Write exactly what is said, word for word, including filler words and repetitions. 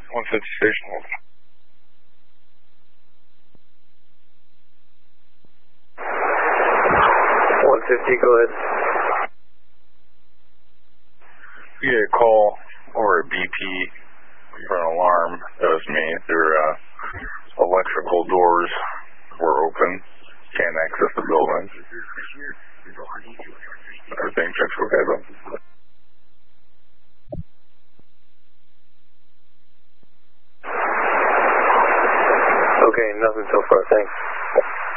one fifty station hold. one fifty, go ahead. We get a call over at B P for an alarm. That was me. Their uh, electrical doors were open. Can't access the building. Everything checks okay though. Okay, nothing so far, thanks.